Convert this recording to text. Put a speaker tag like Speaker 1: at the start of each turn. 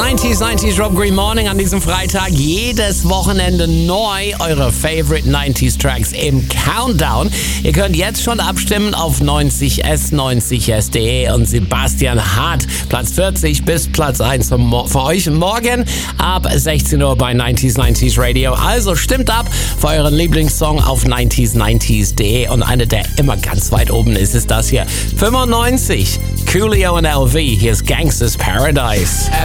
Speaker 1: 90s Rob Green Morning an diesem Freitag. Jedes Wochenende neu eure Favorite 90s Tracks im Countdown. Ihr könnt jetzt schon abstimmen auf 90s, 90s.de und Sebastian Hart. Platz 40 bis Platz 1 für euch morgen ab 16 Uhr bei 90s Radio. Also stimmt ab für euren Lieblingssong auf 90s.de und eine, der immer ganz weit oben ist das hier. 95, Coolio und LV. Hier ist Gangsta's Paradise.